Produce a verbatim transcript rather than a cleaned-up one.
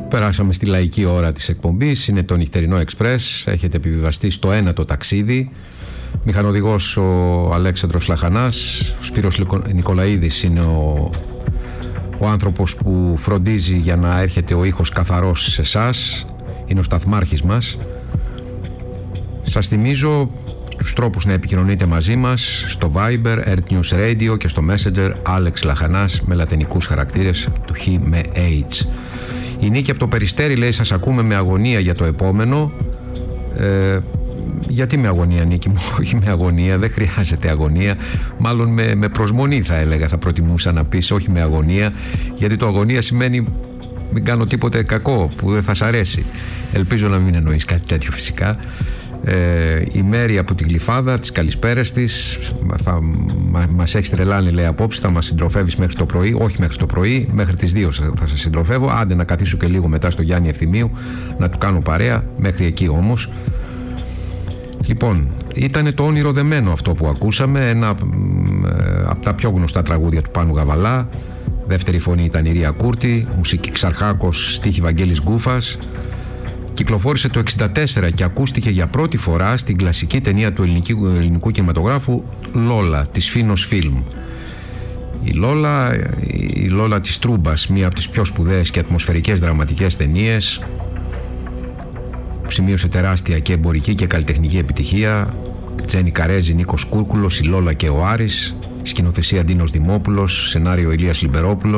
Περάσαμε στη λαϊκή ώρα της εκπομπής. Είναι το νυχτερινό Εξπρές. Έχετε επιβιβαστεί στο ένατο ταξίδι. Μηχανοδηγός ο Αλέξανδρος Λαχανάς. Ο Σπύρος Νικολαίδης είναι ο, ο άνθρωπος που φροντίζει για να έρχεται ο ήχος καθαρός σε εσάς. Είναι ο σταθμάρχης μας. Σας θυμίζω τους τρόπους να επικοινωνείτε μαζί μας στο Viber, Earth News Radio και στο Messenger Alex Λαχανάς με λατινικούς χαρακτήρες του Χ με H. Η Νίκη από το Περιστέρι λέει: σας ακούμε με αγωνία για το επόμενο. Ε, γιατί με αγωνία, Νίκη μου? Όχι με αγωνία, δεν χρειάζεται αγωνία. Μάλλον με, με προσμονή θα έλεγα, θα προτιμούσα να πεις, όχι με αγωνία. Γιατί το αγωνία σημαίνει μην κάνω τίποτε κακό που δεν θα σ' αρέσει. Ελπίζω να μην εννοείς κάτι τέτοιο φυσικά. Ε, η Μέρη από την Γλυφάδα, τις καλησπέρες της, θα μα, μας έχει τρελάνει λέει απόψε, θα μας συντροφεύεις μέχρι το πρωί. Όχι μέχρι το πρωί, μέχρι τις δύο θα σας συντροφεύω. Άντε να καθίσω και λίγο μετά στο Γιάννη Ευθυμίου να του κάνω παρέα, μέχρι εκεί όμως. Λοιπόν, ήταν το Όνειρο Δεμένο αυτό που ακούσαμε, ένα ε, από τα πιο γνωστά τραγούδια του Πάνου Γαβαλά. Δεύτερη φωνή ήταν η Ρία Κούρτη, μουσική Ξαρχάκος, στίχη Βαγγέλης Γκούφας. Κυκλοφόρησε το εξήντα τέσσερα και ακούστηκε για πρώτη φορά στην κλασική ταινία του ελληνικού, ελληνικού κινηματογράφου Λόλα, της Φίνος Φιλμ. Η Λόλα, η Λόλα της Τρούμπας, μία από τις πιο σπουδαίες και ατμοσφαιρικές δραματικές ταινίες, που σημείωσε τεράστια και εμπορική και καλλιτεχνική επιτυχία. Τζένι Καρέζη, Νίκος Κούρκουλος, η Λόλα και ο Άρης, σκηνοθεσία Ντίνος Δημόπουλος, σενάριο Ηλίας Λιμπερόπουλος.